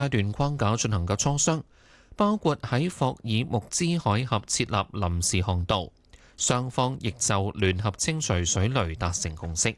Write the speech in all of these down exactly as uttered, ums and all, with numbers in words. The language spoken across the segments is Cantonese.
階段框架進行嘅磋商，包括喺霍爾木茲海峽設立臨時航道。雙方亦就聯合清除水雷達成共識。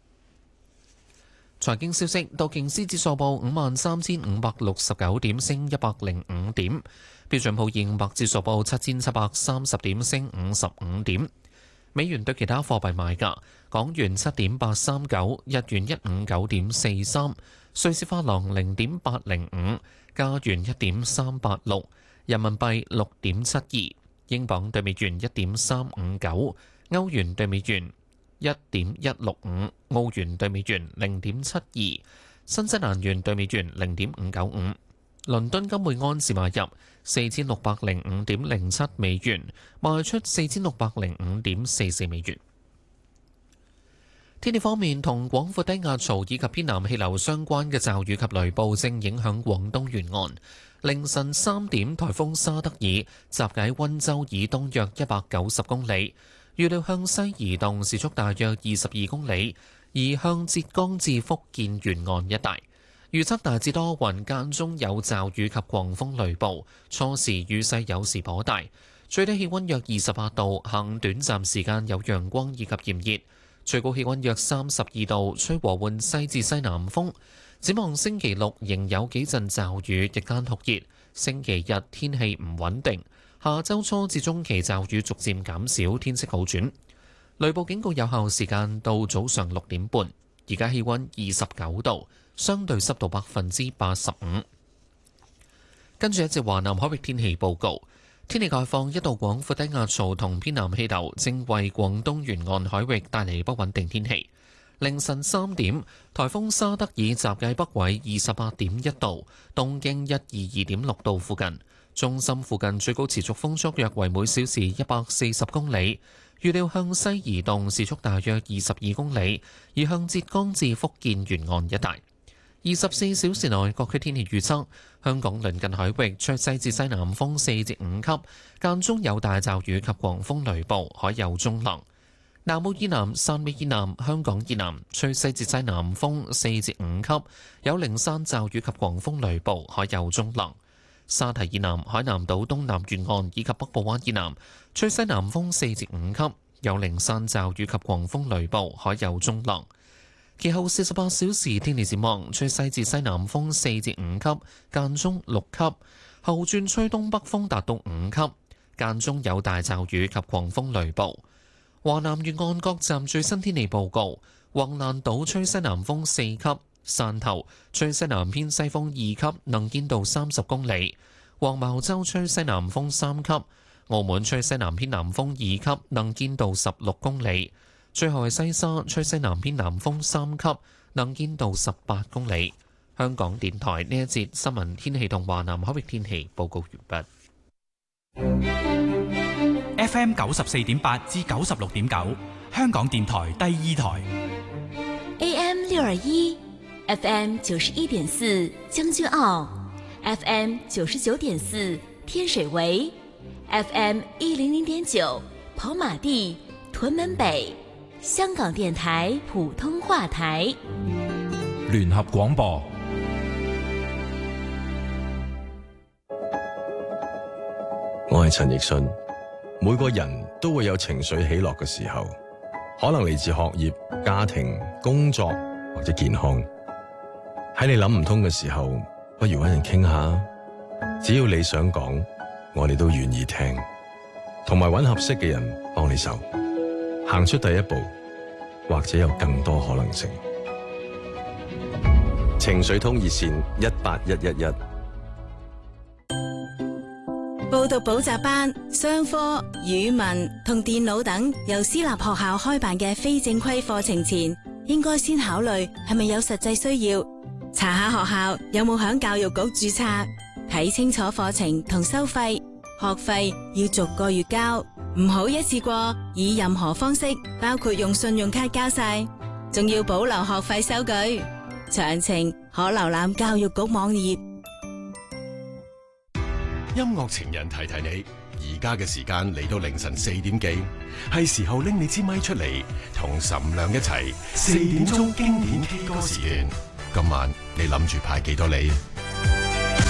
財經消息，道瓊斯指數報五萬三千五百六十九點，升一百零五點；標準普爾五百指數報七千七百三十點，升五十五點。美元對其他貨幣買價：港元七點八三九，日元一五九點四三，瑞士法郎零點八零五，加元一點三八六，人民幣六點七二，英鎊對美元一點三五九，歐元對美元一點一六五，澳元對美元零點七二，新西蘭元對美元零點五九五。倫敦金每安士買入四千六百零五點零七美元，賣出四千六百零五點四四美元。天氣方面，同廣闊低壓槽以及偏南氣流相關嘅驟雨及雷暴正影響廣東沿岸。凌晨三點，颱風沙德爾集結喺溫州以東約一百九十公里，預料向西移動，時速大約二十二公里，移向浙江至福建沿岸一帶。預測大致多雲，間中有驟雨及狂風雷暴，初時雨勢有時頗大，最低氣溫約二十八度，下午短暫時間有陽光以及炎熱，最高氣溫約三十二度，吹和緩西至西南風。展望星期六仍有幾陣驟雨，日間酷熱。星期日天氣唔穩定，下周初至中期驟雨逐漸減少，天色好轉。雷暴警告有效時間到早上六點半。而家氣溫二十九度，相對濕度百分之八十五。跟住一節華南海域天氣報告，天氣概況：一道廣闊低壓槽同偏南氣流正為廣東沿岸海域帶嚟不穩定天氣。凌晨三點，颱風沙德爾集結喺北緯二十八點一度，東經一二二點六度附近，中心附近最高持續風速約為每小時一百四十公里，預料向西移動，時速大約二十二公里，移向浙江至福建沿岸一帶。二十四小時內各區天氣預測：香港鄰近海域吹西至西南風四至五級，間中有大驟雨及狂風雷暴，海有中浪。南澳以南、汕尾以南、香港以南吹西至西南風四至五級，有零散驟雨及狂風雷暴，海有中浪。沙堤以南、海南島東南沿岸以及北部灣以南吹西南風四至五級，有零散驟雨及狂風雷暴，海有中浪。其後四十八小時天氣展望，吹西至西南風四至五級，間中六級，後轉吹東北風達到五級，間中有大驟雨及狂風雷暴。華南沿岸各站最新天氣報告：橫瀾島吹西南風四級，汕頭吹西南偏西風二級，能見度三十公里；黃茅洲吹西南風三級，澳門吹西南偏南風二級，能見度十六公里；最後係西沙吹西南偏南風三級，能見度十八公里。香港電台呢一節新聞天氣同華南海域天氣報告完畢。 F M 九十四點八至九十六點九，香港電台第二台。 A M 六二一，F M 九十一點四將軍澳 ，F M 九十九點四天水圍 ，F M 一零零點九跑馬地屯門北，香港電台普通話台。 聯合廣播。 我係陳奕迅。每個人都會有情緒起落嘅時候，可能嚟自學業、家庭、工作或者健康。喺你諗唔通嘅時候，不如搵人傾下。只要你想講，我哋都願意聽，同埋搵合適嘅人幫你手，行出第一步，或者有更多可能性。情緒通熱線一八一一一。 報讀補習班、商科、語文同電腦等由私立學校開辦嘅非正規課程前，應該先考慮係咪有實際需要，查下學校有冇響教育局註冊，睇清楚課程同收費，學費要逐個月交，唔好一次過以任何方式，包括用信用卡交晒，仲要保留學費收據。詳情可瀏覽教育局網頁。 音樂情人提提你，而家嘅時間嚟到凌晨四點幾，係時候拎你支咪出嚟，同岑亮一齊四點鐘經典 K 歌時段。今晚你諗住派幾多你？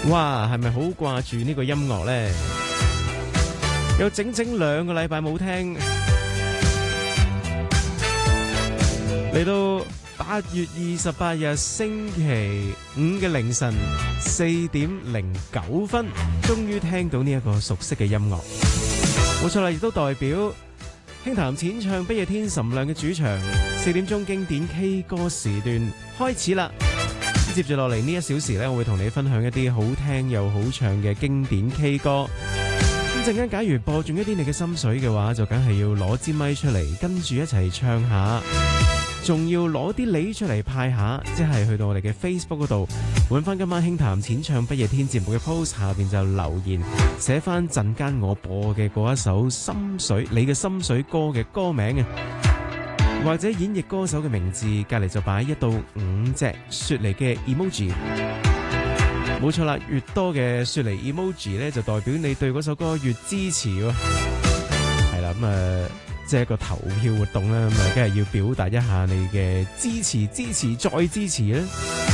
哇，係咪好掛住呢個音樂呢？有整整兩個禮拜冇聽，嚟到八月二十八日星期五嘅凌晨四點零九分，終於聽到呢一個熟悉嘅音樂。冇錯啦，亦都代表輕談淺唱不夜天岑亮嘅主場，四點鐘經典 K 歌時段開始啦。接住落嚟呢一小時呢，我會同你分享一啲好聽又好唱嘅經典 K 歌。咁陣間假如播中一啲你嘅心水嘅話，就梗係要攞支咪出嚟，跟住一齊唱下，仲要攞啲梨出嚟派下，即係去到我哋嘅 Facebook 嗰度揾翻今晚輕談淺唱不夜天節目嘅 post 下邊就留言，寫翻陣間我播嘅嗰一首心水你嘅心水歌嘅歌名啊，或者演繹歌手嘅名字，隔籬就擺一到五隻雪梨嘅 emoji。冇錯啦，越多嘅雪梨 emoji 咧，就代表你對嗰首歌越支持喎。係啦，咁啊，即係一個投票活動啦，咁啊，梗係要表達一下你嘅支持、支持再支持啦。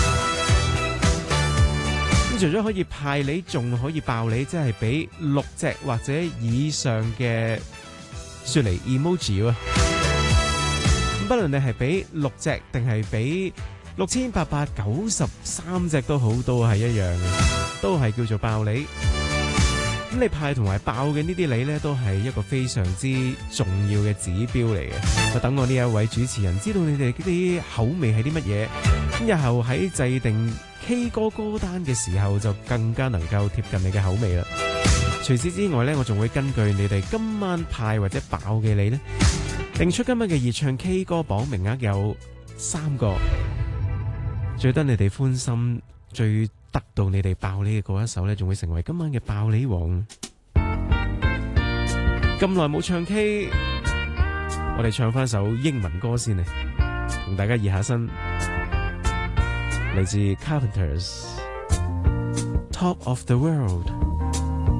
咁除咗可以派你，仲可以爆你，即係俾六隻或者以上嘅雪梨 emoji 喎。不論你係俾六隻定係俾六千八百九十三隻都好，都係一樣嘅，都係叫做爆梨。咁你派同埋爆嘅呢啲梨呢，都係一個非常之重要嘅指標嚟嘅。就等我呢一位主持人知道你哋啲口味係啲乜嘢，咁日後喺制定 K 歌歌單嘅時候，就更加能夠貼近你嘅口味啦。除此之外呢，我仲會根據你哋今晚派或者爆嘅梨呢，定出今晚嘅熱唱 K 歌榜名額有三個，最得你哋歡心，最得到你哋爆梨嘅嗰一首呢，仲會成為今晚嘅爆梨王。咁耐冇唱 K， 我哋唱翻首英文歌先嚟，同大家熱下身。嚟自 Carpenters Top of the World。